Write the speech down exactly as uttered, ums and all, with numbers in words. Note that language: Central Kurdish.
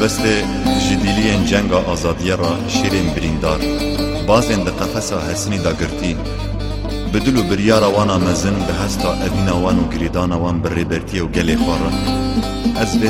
دست جدیلین جنگا آزادیه را شیرین بریندار بازین ده قفصا حسنی دا گرتی بدلو بریارا وانا مزن به هستا اوینا وان و گریدانا وان بر ریبرتی و گلی خوارا از